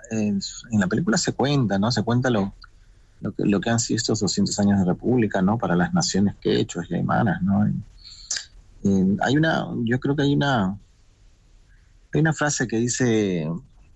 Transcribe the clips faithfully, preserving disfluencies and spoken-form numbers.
en, en la película se cuenta, ¿no? Se cuenta lo, lo, que, lo que han sido estos doscientos años de república, ¿no? Para las naciones quechuas y aymaras, ¿no? Y, y hay una, yo creo que hay una, hay una frase que dice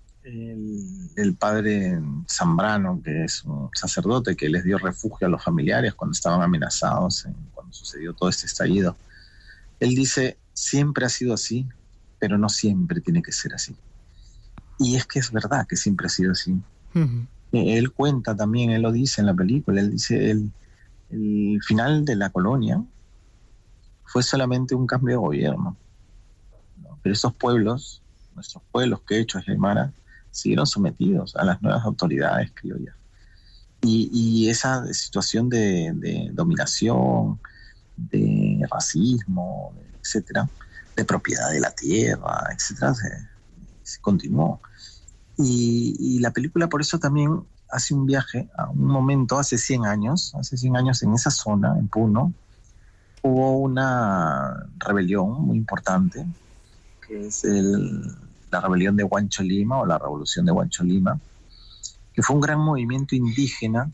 el, el padre Zambrano, que es un sacerdote que les dio refugio a los familiares cuando estaban amenazados, en, cuando sucedió todo este estallido. Él dice, siempre ha sido así, pero no siempre tiene que ser así. Y es que es verdad que siempre ha sido así. Uh-huh. Él cuenta también, él lo dice en la película, él dice, el, el final de la colonia fue solamente un cambio de gobierno, ¿no? Pero estos pueblos, nuestros pueblos quechuas y aymaras, siguieron sometidos a las nuevas autoridades criollas. Y, y esa situación de, de dominación, de racismo, etcétera, de propiedad de la tierra, etcétera, se, se continuó. Y, y la película por eso también hace un viaje a un momento hace cien años, hace cien años en esa zona, en Puno, hubo una rebelión muy importante, que es el, la rebelión de Huancho Lima o la revolución de Huancho Lima, que fue un gran movimiento indígena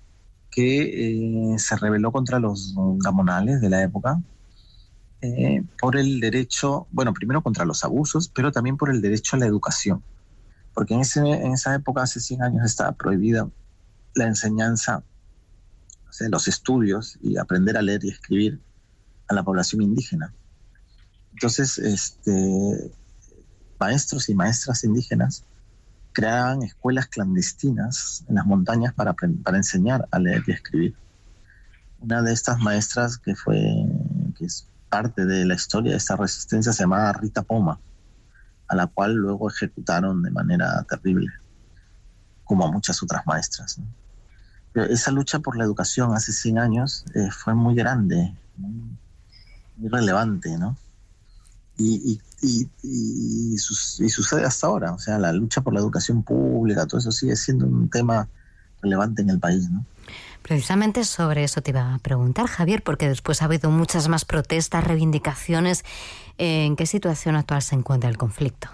que eh, se rebeló contra los gamonales de la época, eh, por el derecho, bueno, primero contra los abusos, pero también por el derecho a la educación. Porque en, ese, en esa época, hace cien años, estaba prohibida la enseñanza, o sea, los estudios y aprender a leer y escribir a la población indígena. Entonces, este, maestros y maestras indígenas creaban escuelas clandestinas en las montañas para, para enseñar a leer y escribir. Una de estas maestras que fue, que es parte de la historia de esta resistencia, se llamaba Rita Poma, a la cual luego ejecutaron de manera terrible, como a muchas otras maestras, ¿no? Pero esa lucha por la educación hace cien años eh, fue muy grande, muy, muy relevante, ¿no? Y, y, y, y, sus, y sucede hasta ahora, o sea, la lucha por la educación pública, todo eso sigue siendo un tema relevante en el país, ¿no? Precisamente sobre eso te iba a preguntar, Javier, porque después ha habido muchas más protestas, reivindicaciones. ¿En qué situación actual se encuentra el conflicto?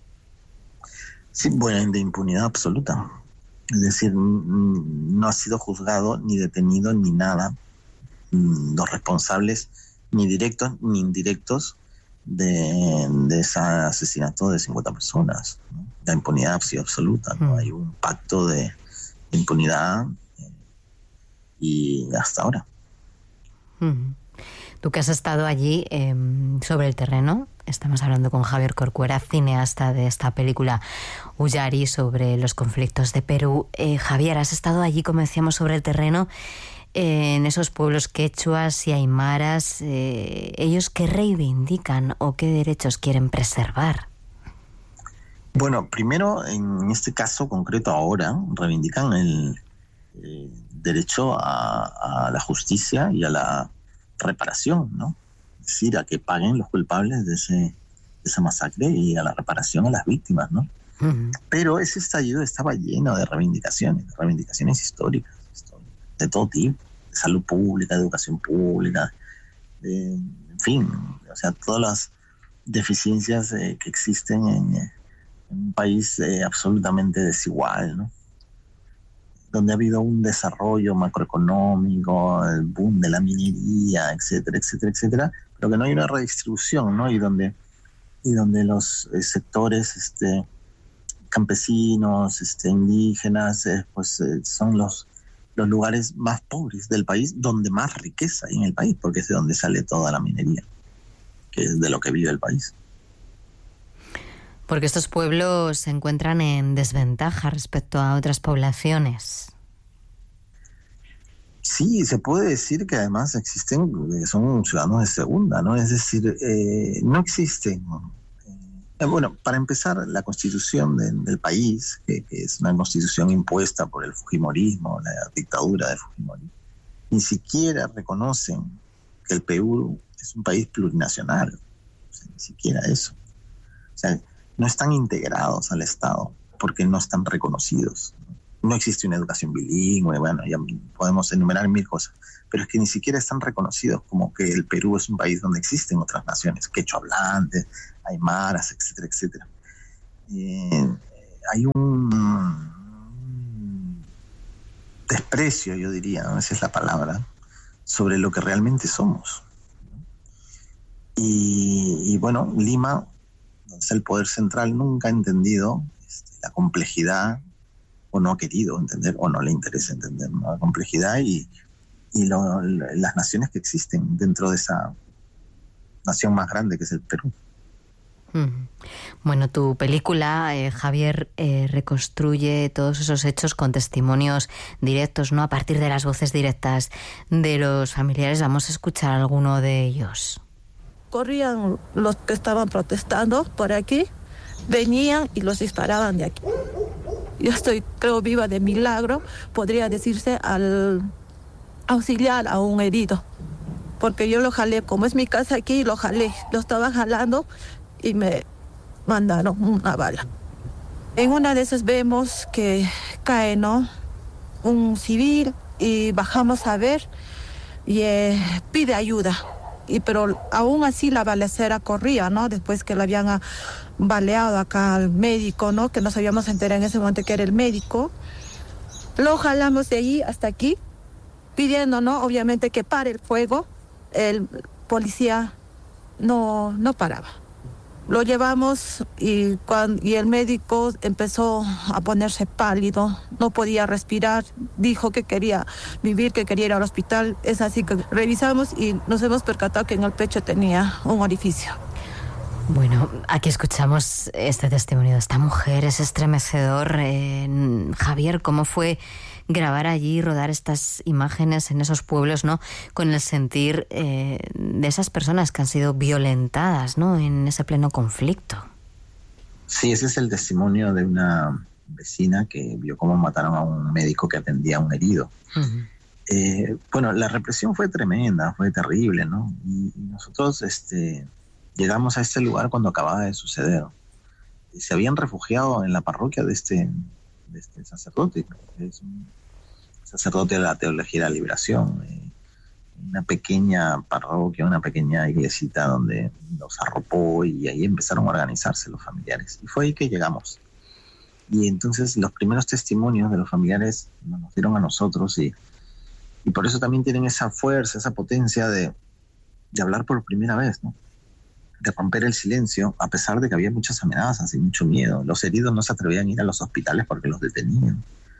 Sí, bueno, de impunidad absoluta. Es decir, no ha sido juzgado, ni detenido, ni nada. Los responsables, ni directos ni indirectos, de, de ese asesinato de cincuenta personas, ¿no? La impunidad ha sido absoluta, ¿no? Mm. Hay un pacto de impunidad eh, y hasta ahora. Mm. Tú que has estado allí eh, sobre el terreno, estamos hablando con Javier Corcuera, cineasta de esta película Ullari sobre los conflictos de Perú. Eh, Javier, has estado allí, como decíamos, sobre el terreno, eh, en esos pueblos quechuas y aymaras. Eh, ¿Ellos qué reivindican o qué derechos quieren preservar? Bueno, primero, en este caso concreto ahora, reivindican el eh, derecho a, a la justicia y a la reparación, ¿no? Es decir, a que paguen los culpables de, ese, de esa masacre y a la reparación a las víctimas, ¿no? Uh-huh. Pero ese estallido estaba lleno de reivindicaciones, de reivindicaciones históricas, de todo tipo, de salud pública, de educación pública, de, en fin, o sea, todas las deficiencias eh, que existen en, en un país eh, absolutamente desigual, ¿no? Donde ha habido un desarrollo macroeconómico, el boom de la minería, etcétera, etcétera, etcétera, pero que no hay una redistribución, ¿no? Y donde, y donde los eh, sectores este, campesinos, este, indígenas, eh, pues eh, son los, los lugares más pobres del país, donde más riqueza hay en el país, porque es de donde sale toda la minería, que es de lo que vive el país. Porque estos pueblos se encuentran en desventaja respecto a otras poblaciones. Sí, se puede decir que además existen, son ciudadanos de segunda, ¿no? Es decir, eh, no existen. Eh, bueno, para empezar, la constitución de, del país, que, que es una constitución impuesta por el fujimorismo, la dictadura de Fujimori, ni siquiera reconocen que el Perú es un país plurinacional. O sea, ni siquiera eso. O sea, no están integrados al Estado porque no están reconocidos. No existe una educación bilingüe, bueno, ya podemos enumerar mil cosas, pero es que ni siquiera están reconocidos como que el Perú es un país donde existen otras naciones, quechua hablantes, aymaras, etcétera, etcétera. Eh, hay un, desprecio, yo diría, ¿no? Esa es la palabra, sobre lo que realmente somos. Y, y bueno, Lima, es el poder central, nunca ha entendido este, la complejidad, o no ha querido entender, o no le interesa entender, ¿no? La complejidad y, y lo, las naciones que existen dentro de esa nación más grande que es el Perú. Bueno, tu película, eh, Javier, eh, reconstruye todos esos hechos con testimonios directos, ¿no? A partir de las voces directas de los familiares. Vamos a escuchar alguno de ellos. Corrían los que estaban protestando por aquí, venían y los disparaban de aquí. Yo estoy, creo, viva de milagro, podría decirse, al auxiliar a un herido. Porque yo lo jalé, como es mi casa aquí, lo jalé, lo estaba jalando y me mandaron una bala. En una de esas vemos que cae, ¿no?, un civil y bajamos a ver y eh, pide ayuda. Y, pero aún así la balacera corría, ¿no? Después que le habían a, baleado acá al médico, ¿no? Que nos habíamos enterado en ese momento que era el médico. Lo jalamos de allí hasta aquí, pidiendo, ¿no?, obviamente que pare el fuego. El policía no, no paraba. Lo llevamos y, cuando, y el médico empezó a ponerse pálido, no podía respirar, dijo que quería vivir, que quería ir al hospital. Es así que revisamos y nos hemos percatado que en el pecho tenía un orificio. Bueno, aquí escuchamos este testimonio de esta mujer, es estremecedor. Eh, Javier, ¿cómo fue grabar allí, rodar estas imágenes en esos pueblos, ¿no?, con el sentir eh, de esas personas que han sido violentadas, ¿no?, en ese pleno conflicto? Sí, ese es el testimonio de una vecina que vio cómo mataron a un médico que atendía a un herido. Uh-huh. Eh, bueno, la represión fue tremenda, fue terrible, ¿no? Y, y nosotros este, llegamos a este lugar cuando acababa de suceder. Y se habían refugiado en la parroquia de este... de este sacerdote, es un sacerdote de la Teología de la Liberación, eh, una pequeña parroquia, una pequeña iglesita donde nos arropó y ahí empezaron a organizarse los familiares. Y fue ahí que llegamos. Y entonces los primeros testimonios de los familiares nos dieron a nosotros y, y por eso también tienen esa fuerza, esa potencia de, de hablar por primera vez, ¿no?, de romper el silencio, a pesar de que había muchas amenazas y mucho miedo. Los heridos no se atrevían a ir a los hospitales porque los detenían.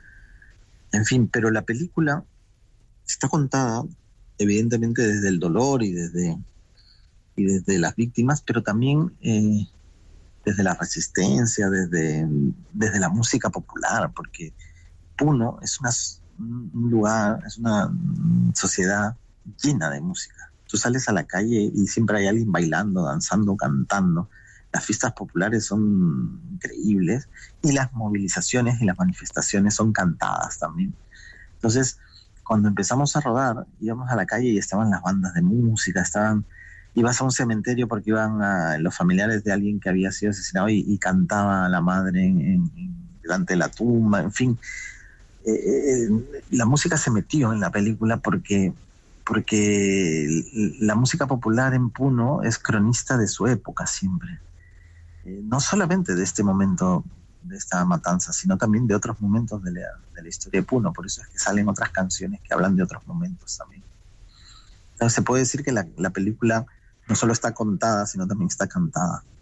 En fin, pero la película está contada evidentemente desde el dolor y desde, y desde las víctimas, pero también eh, desde la resistencia, desde, desde la música popular, porque Puno es una, un lugar, es una sociedad llena de música. Tú sales a la calle y siempre hay alguien bailando, danzando, cantando. Las fiestas populares son increíbles y las movilizaciones y las manifestaciones son cantadas también. Entonces, cuando empezamos a rodar, íbamos a la calle y estaban las bandas de música, estaban, ibas a un cementerio porque iban a, los familiares de alguien que había sido asesinado y, y cantaba a la madre en, en, en, delante de la tumba, en fin. Eh, eh, la música se metió en la película porque... porque la música popular en Puno es cronista de su época siempre. Eh, no solamente de este momento, de esta matanza, sino también de otros momentos de la, de la historia de Puno. Por eso es que salen otras canciones que hablan de otros momentos también. Entonces se puede decir que la, la película no solo está contada, sino también está cantada.